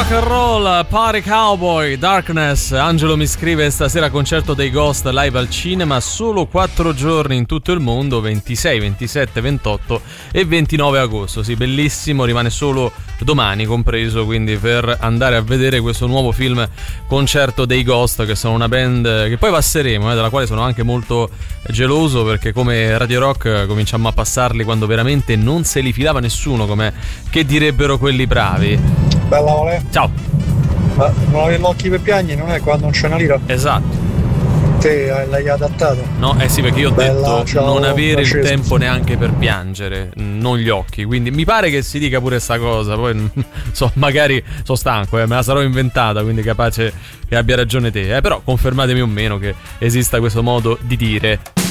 rock and roll, Party Cowboy, Darkness. Angelo mi scrive: stasera concerto dei Ghost live al cinema, solo 4 giorni in tutto il mondo, 26, 27, 28 e 29 agosto. Sì, bellissimo, rimane solo domani compreso, quindi per andare a vedere questo nuovo film concerto dei Ghost, che sono una band che poi passeremo, della quale sono anche molto geloso, perché come Radio Rock cominciamo a passarli quando veramente non se li filava nessuno, come che direbbero quelli bravi. Bella Vale. Ciao. Ma non avere l'occhio per piangere non è quando non c'è una lira? Esatto. Te l'hai adattato? No, sì, perché io ho Bella, detto ciao, non avere il Francesco. tempo neanche per piangere, non gli occhi, quindi mi pare che si dica pure sta cosa, poi so, magari sono stanco, me la sarò inventata, quindi capace che abbia ragione te, però confermatemi o meno che esista questo modo di dire.